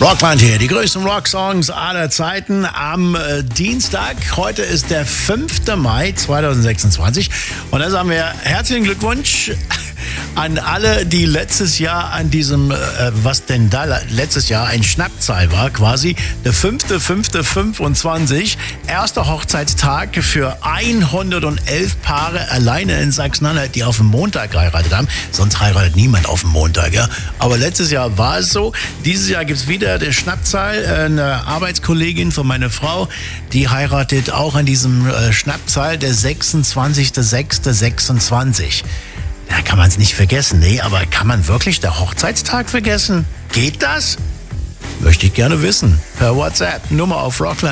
Rockland hier, die größten Rocksongs aller Zeiten am Dienstag. Heute ist der 5. Mai 2026 und da sagen wir herzlichen Glückwunsch an alle, die letztes Jahr an diesem, was denn da letztes Jahr ein Schnappzahl war, quasi der 5.5.25, erster Hochzeitstag für 111 Paare alleine in Sachsen-Anhalt, die auf dem Montag geheiratet haben. Sonst heiratet niemand auf dem Montag, ja. Aber letztes Jahr war es so. Dieses Jahr gibt's wieder die Schnappzahl. Eine Arbeitskollegin von meiner Frau, die heiratet auch an diesem Schnappzahl, der 26.06.26. Da kann man es nicht vergessen. Nee, aber kann man wirklich den Hochzeitstag vergessen? Geht das? Möchte ich gerne wissen. Per WhatsApp. Nummer auf Rockland.